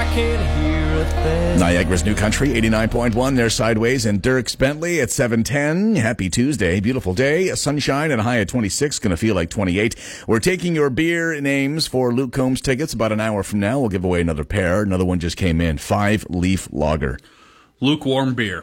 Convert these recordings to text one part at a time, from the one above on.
can't hear a thing. Niagara's New Country, 89.1. They're Sideways and Dierks Bentley at 7:10. Happy Tuesday. Beautiful day. Sunshine and a high at 26. Going to feel like 28. We're taking your beer names for Luke Combs tickets. About an hour from now, we'll give away another pair. Another one just came in. 5 Leaf Lager. Lukewarm beer.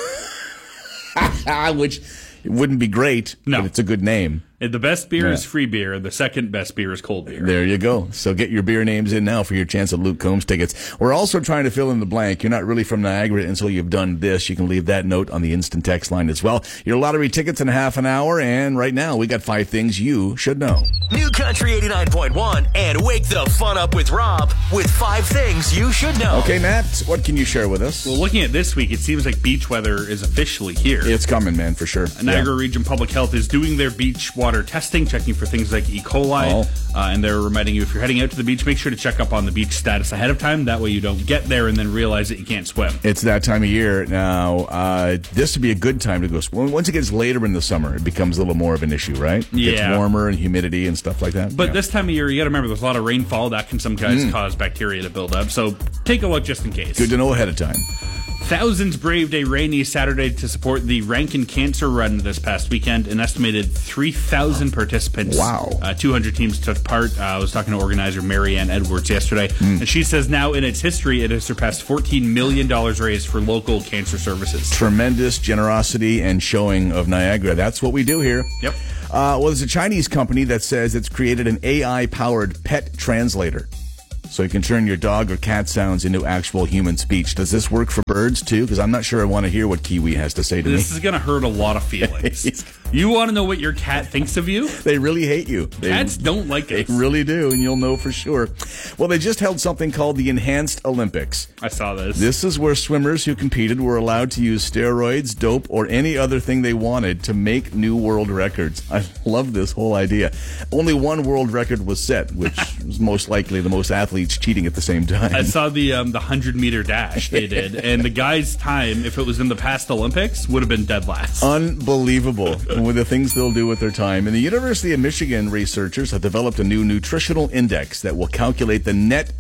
Which wouldn't be great, but it's a good name. The best beer is free beer. The second best beer is cold beer. There you go. So get your beer names in now for your chance at Luke Combs tickets. We're also trying to fill in the blank. You're not really from Niagara until you've done this. You can leave that note on the instant text line as well. Your lottery tickets in half an hour, and right now we got 5 things you should know. New Country 89.1 and wake the fun up with Rob with 5 things you should know. Okay, Matt, what can you share with us? Well, looking at this week, it seems like beach weather is officially here. It's coming, man, for sure. Niagara Region Public Health is doing their beach water testing, checking for things like E. coli, and they're reminding you if you're heading out to the beach, make sure to check up on the beach status ahead of time. That way you don't get there and then realize that you can't swim. It's that time of year now. This would be a good time to go swim. Once it gets later in the summer, it becomes a little more of an issue, right? It gets warmer and humidity and stuff like that. But this time of year, you got to remember there's a lot of rainfall. That can sometimes cause bacteria to build up. So take a look just in case. Good to know ahead of time. Thousands braved a rainy Saturday to support the Rankin Cancer Run this past weekend. An estimated 3,000 participants. Wow. 200 teams took part. I was talking to organizer Marianne Edwards yesterday, and she says now in its history, it has surpassed $14 million raised for local cancer services. Tremendous generosity and showing of Niagara. That's what we do here. Yep. Well, there's a Chinese company that says it's created an AI-powered pet translator. So you can turn your dog or cat sounds into actual human speech. Does this work for birds, too? Because I'm not sure I want to hear what Kiwi has to say to me. This is going to hurt a lot of feelings. You want to know what your cat thinks of you? They really hate you. Cats don't like us. They really do, and you'll know for sure. Well, they just held something called the Enhanced Olympics. I saw this. This is where swimmers who competed were allowed to use steroids, dope, or any other thing they wanted to make new world records. I love this whole idea. Only one world record was set, which was most likely the most athletes cheating at the same time. I saw the 100-meter dash they did, and the guy's time, if it was in the past Olympics, would have been dead last. Unbelievable with the things they'll do with their time. And the University of Michigan researchers have developed a new nutritional index that will calculate the net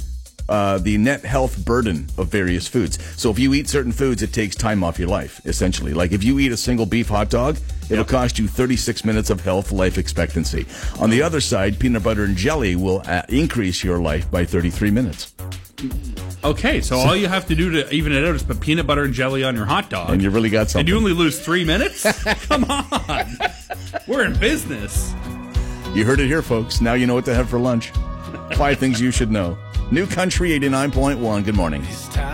health burden of various foods. So if you eat certain foods, it takes time off your life, essentially. Like if you eat a single beef hot dog, it'll cost you 36 minutes of health life expectancy. On the other side, peanut butter and jelly will increase your life by 33 minutes. Okay, so all you have to do to even it out is put peanut butter and jelly on your hot dog. And you really got something. And you only lose 3 minutes? Come on. We're in business. You heard it here, folks. Now you know what to have for lunch. 5 things you should know. New Country 89.1. Good morning.